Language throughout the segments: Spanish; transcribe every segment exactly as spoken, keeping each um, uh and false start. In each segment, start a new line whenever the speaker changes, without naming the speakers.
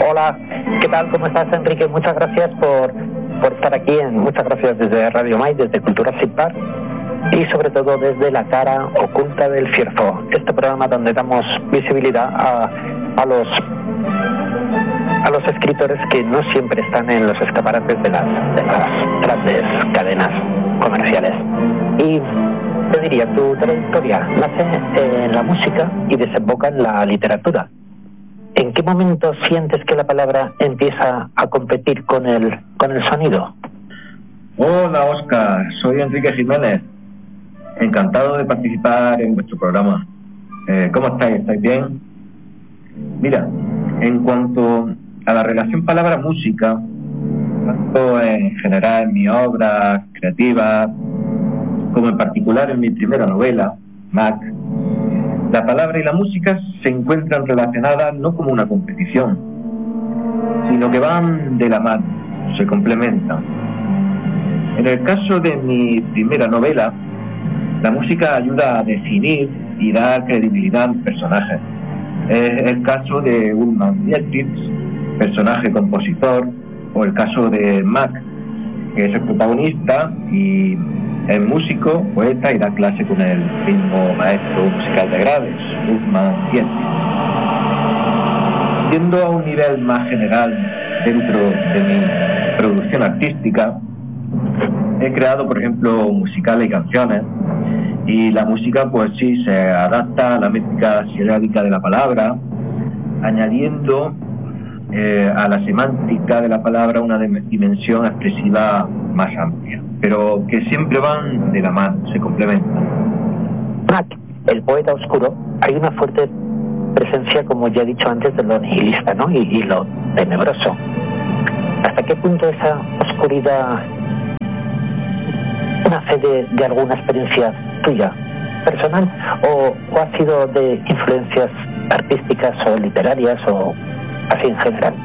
Hola, ¿qué tal? ¿Cómo estás, Enrique? Muchas gracias por, por estar aquí. En, muchas gracias desde Radio Mai, desde Cultura Sin Par y sobre todo desde La Cara Oculta del Cierzo, este programa donde damos visibilidad a, a los a los escritores que no siempre están en los escaparates de las, de las grandes cadenas comerciales. Y te diría, tu trayectoria nace en la música y desemboca en la literatura. ¿En qué momento sientes que la palabra empieza a competir con el con el sonido?
Hola, Óscar, soy Enrique Jiménez. Encantado de participar en vuestro programa. Eh, ¿Cómo estáis? ¿Estáis bien? Mira, en cuanto a la relación palabra-música, tanto en general en mi obra creativa, como en particular en mi primera novela, Mac, la palabra y la música se encuentran relacionadas no como una competición, sino que van de la mano, se complementan. En el caso de mi primera novela, la música ayuda a definir y dar credibilidad a un personaje. Es el caso de Ullman Dietrich, personaje compositor, o el caso de Mac, que es el protagonista y es músico, poeta y da clase con el mismo maestro musical de Graves, Ullman Dietrich. Yendo a un nivel más general dentro de mi producción artística, he creado, por ejemplo, musicales y canciones, y la música pues sí se adapta a la métrica silábica de la palabra, añadiendo eh, a la semántica de la palabra una dimensión expresiva más amplia, pero que siempre van de la mano, se complementan.
Mac, el poeta oscuro, hay una fuerte presencia, como ya he dicho antes, de lo nihilista, ¿no? Y, y lo tenebroso. ¿Hasta qué punto esa oscuridad nace de, de alguna experiencia tuya, personal, o, o ha sido de influencias artísticas o literarias o así en general?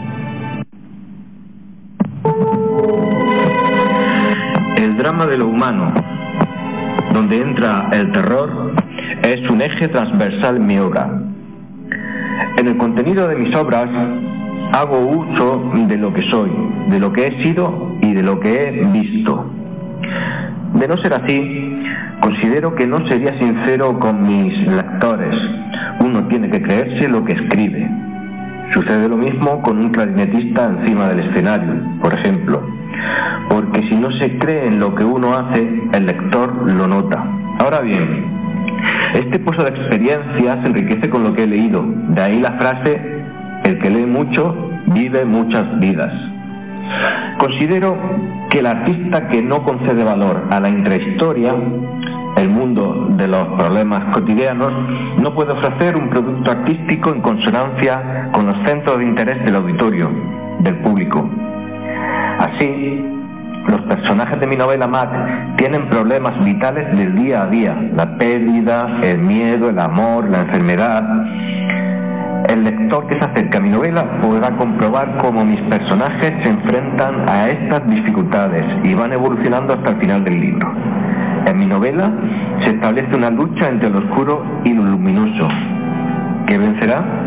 El drama de lo humano, donde entra el terror, es un eje transversal en mi obra. En el contenido de mis obras hago uso de lo que soy, de lo que he sido y de lo que he visto. De no ser así, considero que no sería sincero con mis lectores. Uno tiene que creerse lo que escribe. Sucede lo mismo con un clarinetista encima del escenario, por ejemplo, porque si no se cree en lo que uno hace, el lector lo nota. Ahora bien, este pozo de experiencia se enriquece con lo que he leído. De ahí la frase: el que lee mucho vive muchas vidas. Considero que el artista que no concede valor a la intrahistoria, el mundo de los problemas cotidianos, no puede ofrecer un producto artístico en consonancia con los centros de interés del auditorio, del público. Así, los personajes de mi novela Mac tienen problemas vitales del día a día: la pérdida, el miedo, el amor, la enfermedad. El lector que se acerca a mi novela podrá comprobar cómo mis personajes se enfrentan a estas dificultades y van evolucionando hasta el final del libro. En mi novela se establece una lucha entre lo oscuro y lo luminoso. ¿Qué vencerá?